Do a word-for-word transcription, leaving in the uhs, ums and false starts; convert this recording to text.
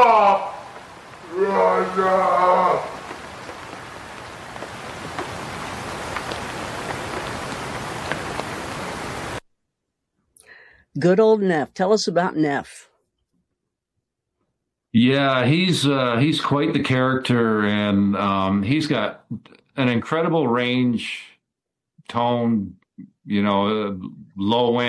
Good old Neff. Tell us about Neff. Yeah, he's uh, he's quite the character, and um, he's got an incredible range, tone, you know, uh, low end.